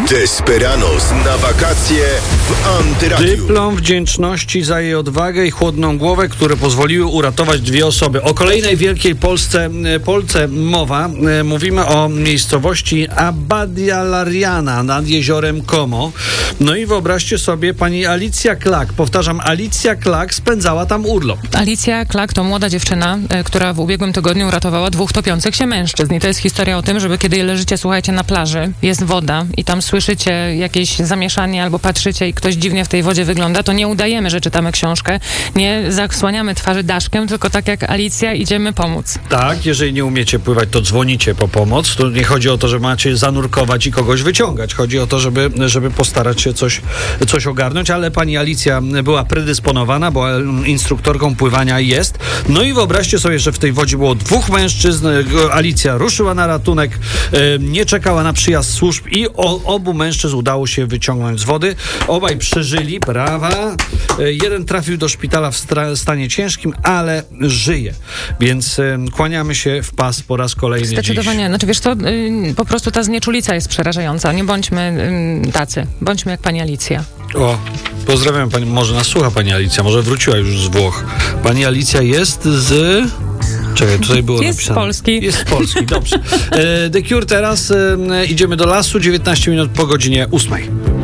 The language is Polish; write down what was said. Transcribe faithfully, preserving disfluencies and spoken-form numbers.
Desperados na wakacje w Antyradiu. Dyplom wdzięczności za jej odwagę i chłodną głowę, które pozwoliły uratować dwie osoby. O kolejnej wielkiej Polsce, Polce mowa. Mówimy o miejscowości Abbadia Lariana nad jeziorem Como. No i wyobraźcie sobie, pani Alicja Klak, powtarzam, Alicja Klak spędzała tam urlop. Alicja Klak to młoda dziewczyna, która w ubiegłym tygodniu uratowała dwóch topiących się mężczyzn. I to jest historia o tym, żeby kiedy leżycie, słuchajcie, na plaży, jest woda i tam słyszycie jakieś zamieszanie albo patrzycie i ktoś dziwnie w tej wodzie wygląda, to nie udajemy, że czytamy książkę, nie zasłaniamy twarzy daszkiem, tylko tak jak Alicja idziemy pomóc. Tak, jeżeli nie umiecie pływać, to dzwonicie po pomoc. To nie chodzi o to, że macie zanurkować i kogoś wyciągać. Chodzi o to, żeby, żeby postarać się coś, coś ogarnąć, ale pani Alicja była predysponowana, bo instruktorką pływania jest. No i wyobraźcie sobie, że w tej wodzie było dwóch mężczyzn. Alicja ruszyła na ratunek, nie czekała na przyjazd służb i o, obu mężczyzn udało się wyciągnąć z wody. Obaj przeżyli, brawa. Jeden trafił do szpitala w stra- stanie ciężkim, ale żyje. Więc y, kłaniamy się w pas po raz kolejny. Zdecydowanie. Dziś. Znaczy wiesz co, y, po prostu ta znieczulica jest przerażająca. Nie bądźmy y, tacy. Bądźmy jak pani Alicja. O, pozdrawiam pani. Może nas słucha pani Alicja, może wróciła już z Włoch. Pani Alicja jest z... Czekaj, tutaj było jest napisane. z Polski. Jest z Polski, dobrze. E, The Cure teraz. E, idziemy do lasu, dziewiętnaście minut po godzinie ósmej.